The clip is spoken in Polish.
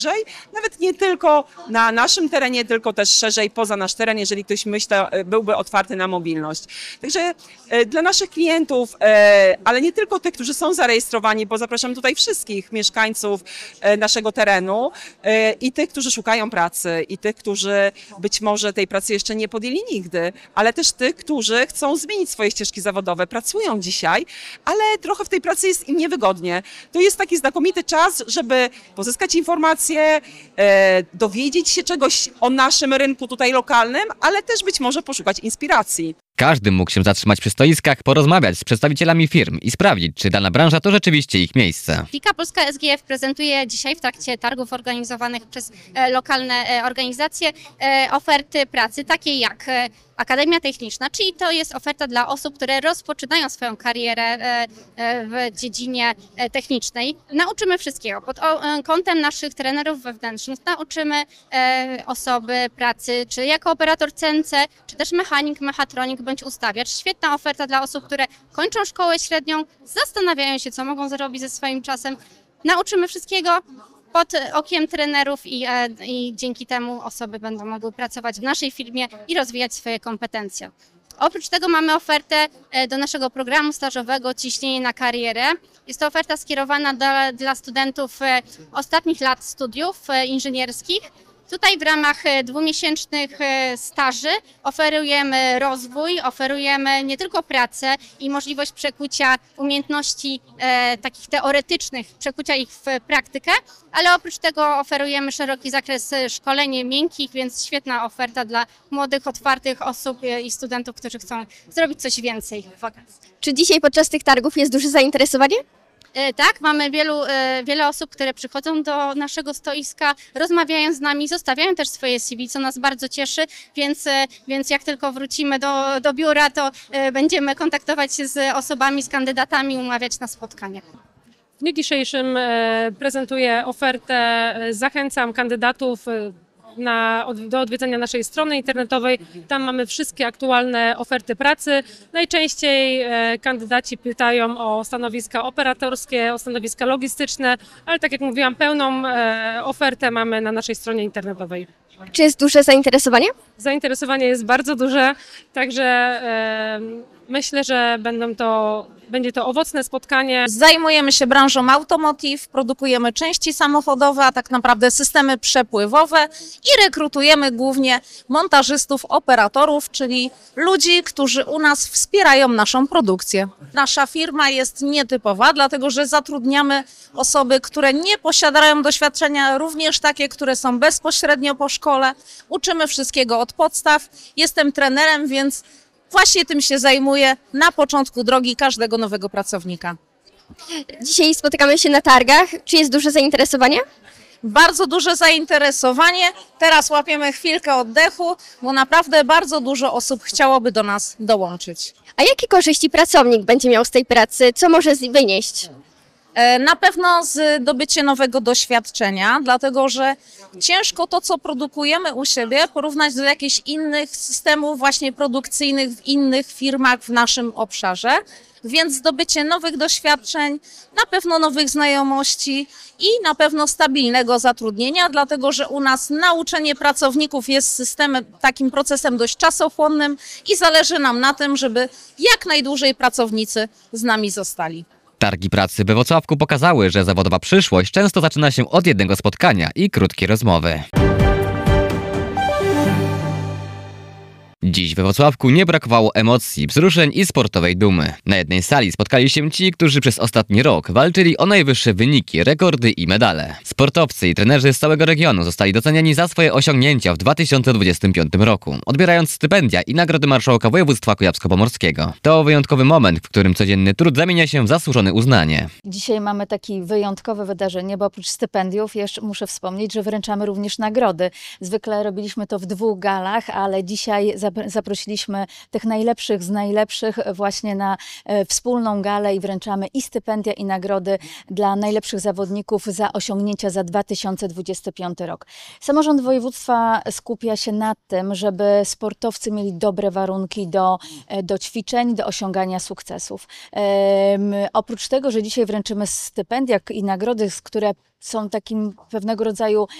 nawet nie tylko na naszym terenie, tylko też szerzej poza nasz teren, jeżeli ktoś byłby otwarty na mobilność. Także dla naszych klientów, ale nie tylko tych, którzy są zarejestrowani, bo zapraszam tutaj wszystkich mieszkańców naszego terenu i tych, którzy szukają pracy i tych, którzy być może tej pracy jeszcze nie podjęli nigdy, ale też tych, którzy chcą zmienić swoje ścieżki zawodowe, pracują dzisiaj, ale trochę w tej pracy jest im niewygodnie. To jest taki znakomity czas, żeby pozyskać informacje, dowiedzieć się czegoś o naszym rynku tutaj lokalnym, ale też być może poszukać inspiracji. Każdy mógł się zatrzymać przy stoiskach, porozmawiać z przedstawicielami firm i sprawdzić, czy dana branża to rzeczywiście ich miejsce. Wika Polska SGF prezentuje dzisiaj w trakcie targów organizowanych przez lokalne organizacje oferty pracy, takie jak Akademia Techniczna, czyli to jest oferta dla osób, które rozpoczynają swoją karierę w dziedzinie technicznej. Nauczymy wszystkiego. Pod kątem naszych trenerów wewnętrznych nauczymy osoby pracy, czy jako operator CNC, czy też mechanik, mechatronik bądź ustawiacz. Świetna oferta dla osób, które kończą szkołę średnią, zastanawiają się, co mogą zrobić ze swoim czasem. Nauczymy wszystkiego pod okiem trenerów i dzięki temu osoby będą mogły pracować w naszej firmie i rozwijać swoje kompetencje. Oprócz tego mamy ofertę do naszego programu stażowego Ciśnienie na karierę. Jest to oferta skierowana dla studentów ostatnich lat studiów inżynierskich. Tutaj w ramach dwumiesięcznych staży oferujemy rozwój, oferujemy nie tylko pracę i możliwość przekucia umiejętności takich teoretycznych, przekucia ich w praktykę, ale oprócz tego oferujemy szeroki zakres szkoleń miękkich, więc świetna oferta dla młodych, otwartych osób i studentów, którzy chcą zrobić coś więcej w wakacjach. Czy dzisiaj podczas tych targów jest duże zainteresowanie? Tak, mamy wiele osób, które przychodzą do naszego stoiska, rozmawiają z nami, zostawiają też swoje CV, co nas bardzo cieszy, więc jak tylko wrócimy do biura, to będziemy kontaktować się z osobami, z kandydatami, umawiać na spotkanie. W dniu dzisiejszym prezentuję ofertę, zachęcam kandydatów do odwiedzenia naszej strony internetowej. Tam mamy wszystkie aktualne oferty pracy. Najczęściej kandydaci pytają o stanowiska operatorskie, o stanowiska logistyczne, ale tak jak mówiłam, pełną ofertę mamy na naszej stronie internetowej. Czy jest duże zainteresowanie? Zainteresowanie jest bardzo duże, także myślę, że będzie to owocne spotkanie. Zajmujemy się branżą automotive, produkujemy części samochodowe, a tak naprawdę systemy przepływowe i rekrutujemy głównie montażystów, operatorów, czyli ludzi, którzy u nas wspierają naszą produkcję. Nasza firma jest nietypowa, dlatego że zatrudniamy osoby, które nie posiadają doświadczenia, również takie, które są bezpośrednio po szkole. Uczymy wszystkiego od podstaw. Jestem trenerem, więc właśnie tym się zajmuję na początku drogi każdego nowego pracownika. Dzisiaj spotykamy się na targach. Czy jest duże zainteresowanie? Bardzo duże zainteresowanie. Teraz łapiemy chwilkę oddechu, bo naprawdę bardzo dużo osób chciałoby do nas dołączyć. A jakie korzyści pracownik będzie miał z tej pracy? Co może wynieść? Na pewno zdobycie nowego doświadczenia, dlatego że ciężko to, co produkujemy u siebie, porównać do jakichś innych systemów właśnie produkcyjnych w innych firmach w naszym obszarze. Więc zdobycie nowych doświadczeń, na pewno nowych znajomości i na pewno stabilnego zatrudnienia, dlatego że u nas nauczenie pracowników jest systemem, takim procesem dość czasochłonnym i zależy nam na tym, żeby jak najdłużej pracownicy z nami zostali. Targi pracy we Włocławku pokazały, że zawodowa przyszłość często zaczyna się od jednego spotkania i krótkiej rozmowy. Dziś we Włocławku nie brakowało emocji, wzruszeń i sportowej dumy. Na jednej sali spotkali się ci, którzy przez ostatni rok walczyli o najwyższe wyniki, rekordy i medale. Sportowcy i trenerzy z całego regionu zostali docenieni za swoje osiągnięcia w 2025 roku, odbierając stypendia i nagrody marszałka województwa kujawsko-pomorskiego. To wyjątkowy moment, w którym codzienny trud zamienia się w zasłużone uznanie. Dzisiaj mamy takie wyjątkowe wydarzenie, bo oprócz stypendiów jeszcze muszę wspomnieć, że wręczamy również nagrody. Zwykle robiliśmy to w 2 galach, ale dzisiaj zaprosiliśmy tych najlepszych z najlepszych właśnie na wspólną galę i wręczamy i stypendia, i nagrody dla najlepszych zawodników za osiągnięcia za 2025 rok. Samorząd województwa skupia się na tym, żeby sportowcy mieli dobre warunki do ćwiczeń, do osiągania sukcesów. Oprócz tego, że dzisiaj wręczymy stypendia i nagrody, które są takim pewnego rodzaju